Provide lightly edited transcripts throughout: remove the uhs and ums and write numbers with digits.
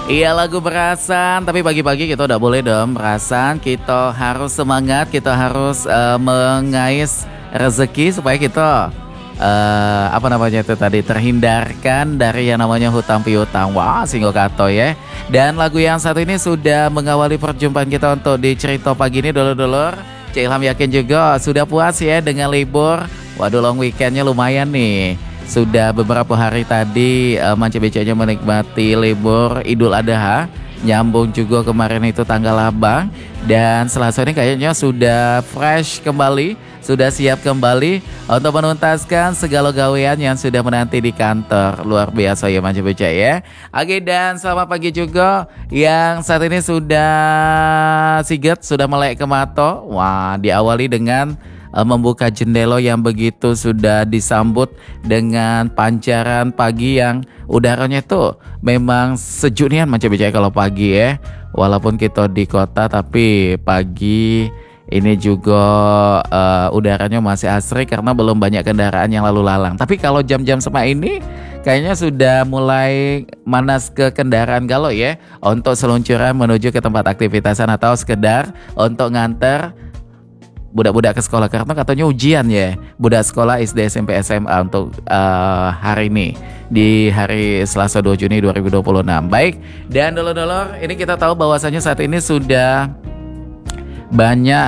Iya lagu Berasan, tapi pagi-pagi kita udah boleh dong Berasan. Kita harus semangat, kita harus mengais rezeki supaya kita apa namanya itu tadi terhindarkan dari yang namanya hutang piutang. Wah, singgo kato ya. Dan lagu yang satu ini sudah mengawali perjumpaan kita untuk di cerita pagi ini dulur-dulur. Cik Ilham yakin juga sudah puas ya dengan libur. Waduh, long weekendnya lumayan nih. Sudah beberapa hari tadi Manca Becanya menikmati libur Idul Adha. Nyambung juga kemarin itu tanggal Abang. Dan Selasa ini kayaknya sudah fresh kembali, sudah siap kembali untuk menuntaskan segala gawean yang sudah menanti di kantor. Luar biasa ya Manca Beca ya. Oke, dan selamat pagi juga yang saat ini sudah siget, sudah melek ke mata. Wah, diawali dengan membuka jendela yang begitu sudah disambut dengan pancaran pagi yang udaranya tuh memang sejuknya Manca Becaya kalau pagi ya. Walaupun kita di kota tapi pagi ini juga udaranya masih asri karena belum banyak kendaraan yang lalu lalang. Tapi kalau jam-jam sama ini kayaknya sudah mulai manas ke kendaraan galau ya, untuk seluncuran menuju ke tempat aktivitasan atau sekedar untuk nganter budak-budak ke sekolah karena katanya ujian ya budak sekolah SD SMP SMA untuk hari ini di hari Selasa 2 Juni 2026. Baik, dan dulur-dulur ini kita tahu bahwasanya saat ini sudah banyak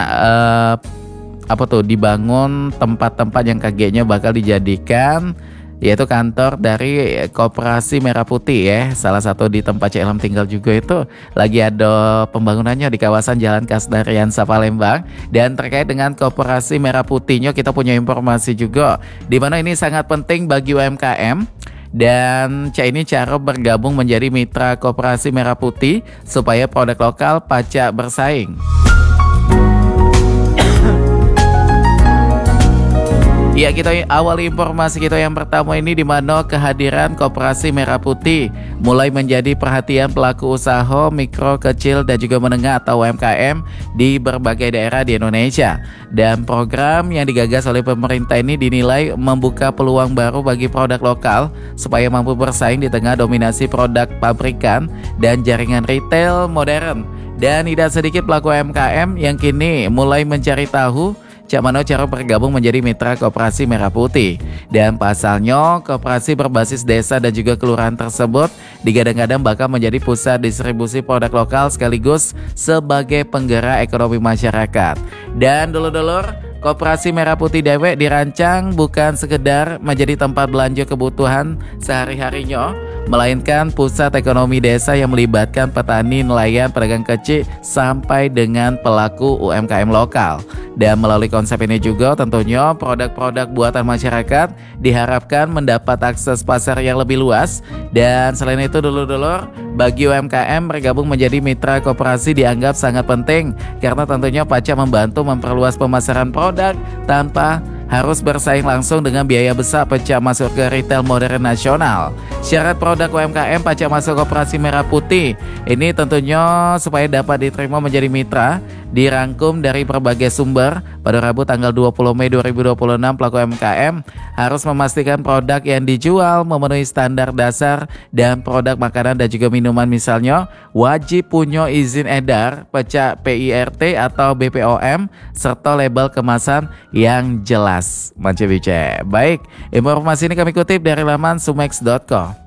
dibangun tempat-tempat yang kagetnya bakal dijadikan yaitu kantor dari Koperasi Merah Putih ya. Salah satu di tempat Cik Ilham tinggal juga itu lagi ada pembangunannya di kawasan Jalan Kasdarian Palembang. Dan terkait dengan Koperasi Merah Putihnya kita punya informasi juga di mana ini sangat penting bagi UMKM. Dan ini cara bergabung menjadi mitra Koperasi Merah Putih supaya produk lokal pacak bersaing. Ya, kita awali informasi kita yang pertama ini di mana kehadiran Koperasi Merah Putih mulai menjadi perhatian pelaku usaha mikro, kecil dan juga menengah atau UMKM di berbagai daerah di Indonesia. Dan program yang digagas oleh pemerintah ini dinilai membuka peluang baru bagi produk lokal supaya mampu bersaing di tengah dominasi produk pabrikan dan jaringan retail modern. Dan tidak sedikit pelaku UMKM yang kini mulai mencari tahu cak mana cara bergabung menjadi mitra Koperasi Merah Putih. Dan pasalnya koperasi berbasis desa dan juga kelurahan tersebut digadang-gadang bakal menjadi pusat distribusi produk lokal sekaligus sebagai penggerak ekonomi masyarakat. Dan dulur-dulur, Koperasi Merah Putih dewek dirancang bukan sekedar menjadi tempat belanja kebutuhan sehari-harinya, melainkan pusat ekonomi desa yang melibatkan petani, nelayan, pedagang kecil sampai dengan pelaku UMKM lokal. Dan melalui konsep ini juga tentunya produk-produk buatan masyarakat diharapkan mendapat akses pasar yang lebih luas. Dan selain itu dulur-dulur, bagi UMKM bergabung menjadi mitra koperasi dianggap sangat penting karena tentunya pacak membantu memperluas pemasaran produk tanpa harus bersaing langsung dengan biaya besar pecah masuk ke retail modern nasional. Syarat produk UMKM pacak masuk Koperasi Merah Putih ini tentunya supaya dapat diterima menjadi mitra dirangkum dari berbagai sumber. Pada Rabu tanggal 20 Mei 2026 pelaku UMKM harus memastikan produk yang dijual memenuhi standar dasar dan produk makanan dan juga minuman misalnya wajib punya izin edar, pecah PIRT atau BPOM serta label kemasan yang jelas. Manca Becaya. Baik, informasi ini kami kutip dari laman sumex.co.